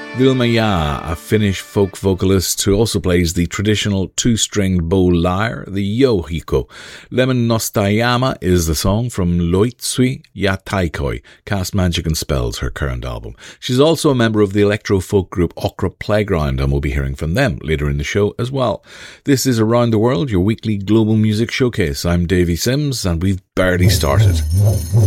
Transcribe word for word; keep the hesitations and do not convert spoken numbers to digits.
Vilma Ja, a Finnish folk vocalist who also plays the traditional two-stringed bow lyre, the yohiko. Lemon Nostayama is the song from Loitsui ja Taikoi, Cast Magic and Spells, her current album. She's also a member of the electro-folk group Okra Playground, and we'll be hearing from them later in the show as well. This is Around the World, your weekly global music showcase. I'm Davey Sims, and we've barely started.